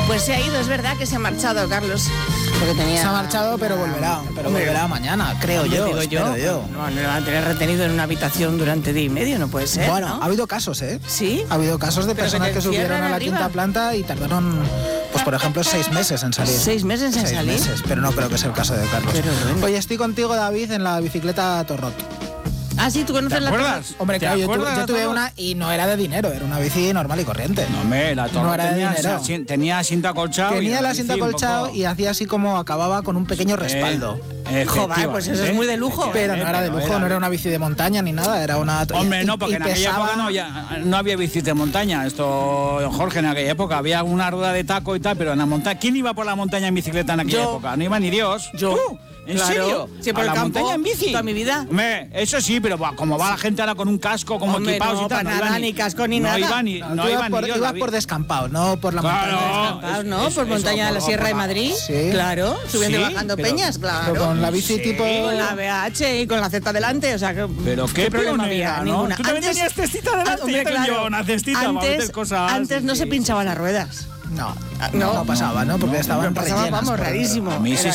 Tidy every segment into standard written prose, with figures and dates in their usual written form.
Pues se ha ido, es verdad que se ha marchado, Carlos. Porque tenía... Se ha marchado, pero volverá. Pero volverá mañana, creo yo. Digo yo. No, lo van a tener retenido en una habitación durante día y medio, no puede ser. Bueno, ¿no? ha habido casos, ¿eh? ¿Sí? Ha habido casos de ¿Pero personas que que te subieron encierran a la arriba? quinta planta y tardaron, pues por ejemplo, 6 meses en salir. 6 meses en 6 salir. meses, pero no creo que sea el caso de Carlos. Pero bueno. Oye, estoy contigo, David, en la bicicleta Torrot. Ah, sí, ¿tú conoces la acuerdas? Hombre, ¿Te claro, acuerdas yo de tuve Torrot? una y no era de dinero, era una bici normal y corriente. No, hombre, la torre No era de dinero. tenía asiento acolchado. Tenía el la asiento bici un acolchado poco- y hacía así como acababa con un pequeño respaldo. Joder, pues eso es muy de lujo. Pero no era de lujo, no era una bici de montaña ni nada, era una... Hombre, no, porque y en aquella pesaba- época no había bicis de montaña. Esto, Jorge, en aquella época había una rueda de taco y tal, pero en la montaña... ¿Quién iba por la montaña en bicicleta en aquella Yo. época? No iba ni Dios. Yo. ¿Tú? ¿En Claro. serio? Sí, por ¿A el la campo, montaña en bici? toda mi vida. Hombre, eso sí, pero como va la gente ahora con un casco, como Hombre, equipados no, y tal. para iba nada, ni casco ni no nada. Iba ni, No, no tú iba ibas ni por, Dios, ibas David. por descampado, no por la Claro. montaña. Descampados, ¿no? Eso, Por montaña de la por- Sierra de por- Madrid. Sí. Claro, subiendo y Sí, bajando pero- peñas, Pero claro. con la bici Sí. tipo... Con la BH y con la Z delante, o sea, que, Pero qué problema pionera, había, ¿no? ninguna. Tú también tenías cestita delante, hombre, yo también claro. llevaba una cestita para meter Antes, cosas, antes no sí, se sí. pinchaban las ruedas. No pasaba, ¿no? Porque estaban pasaba, rellenas. vamos, por- rarísimo. A mí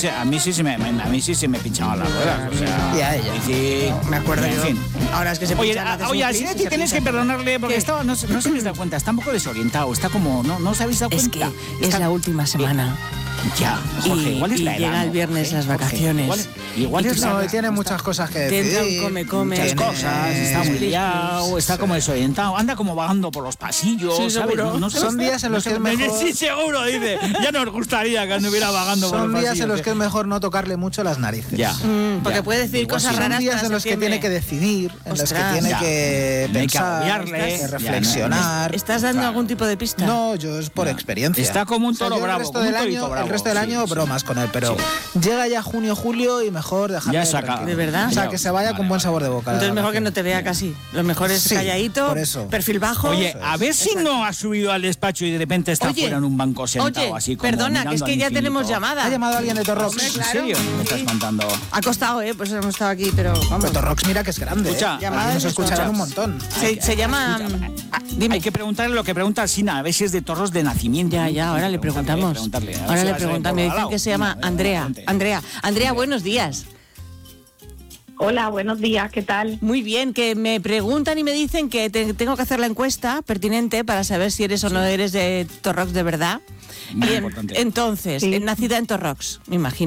sí se me pinchaban las ruedas, o sea... Y a ella. Sí, Me acuerdo en yo. fin. Ahora es que se Oye, pinchan, haces oye, un al plis y Sinetti se tenéis que pinchan. perdonarle porque ¿Qué? estaba, no se habéis dado cuenta, está un poco desorientado, está como, no os habéis dado Es cuenta. que es la última semana. Ya, Jorge, Y- igual es y la edad, llega el ¿no? viernes las Jorge, vacaciones. Igual Y es tú la No, edad. y tiene muchas cosas que Te entra decir. un come. Muchas Tiene- cosas, está muy Split, liado, está como desorientado, anda como vagando por los pasillos, Sí, ¿sabes? seguro. No sé, Son días en los que es mejor... Sí, seguro, dice. Ya nos gustaría que anduviera vagando por los Son pasillos. días en los que es mejor no tocarle mucho las narices. Ya. Porque Ya. puede decir Igual cosas sí. Son raras. días para en los que septiembre. tiene que decidir, en los que Ostras. tiene Ya. que No hay que pensar, agobiarle. que Ya, reflexionar. ¿Estás dando algún tipo de pista? No, yo es por experiencia. Está como un toro yo bravo, El resto como un del torito año, bravo. el resto del Sí, año sí. bromas con él, pero llega ya junio, julio y mejor dejarle Ya saca. tranquilo. ¿De verdad? O sea, Ya. que se vaya con buen sabor de boca. Entonces de mejor que no vacaciones. te vea casi. Lo mejor es Sí, calladito, por eso. perfil bajo. Oye, a ver si no ha subido al despacho y de repente está Oye, fuera en un banco sentado oye, así como perdona, que es mirando que al ya infinito. tenemos llamada. Ha llamado a alguien de Torrox. Hombre, ¿En claro. serio? ¿Me estás Sí. contando? Ha costado, pues hemos estado aquí, pero vamos. Pero Torrox mira que es grande. Escucha, Aquí nos escucharán un montón. Se llama... Dime. Hay que preguntarle lo que pregunta Sina, a ver si es de toros de nacimiento. Ya, ahora le preguntamos. Preguntarle, a ver Ahora si le va a ser preguntamos. Me por dicen al que se lado. llama Andrea. Andrea, buenos días. Hola, buenos días, ¿qué tal? Muy bien, que me preguntan y me dicen que tengo que hacer la encuesta pertinente para saber si eres o no eres de Torrox de verdad. Muy Y importante. entonces, Sí. nacida en Torrox, me imagino.